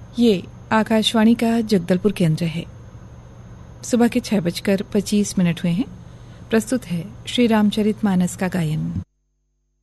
ये आकाशवाणी का जगदलपुर केंद्र है। सुबह के 6:25 हुए हैं। प्रस्तुत है श्री रामचरितमानस का गायन।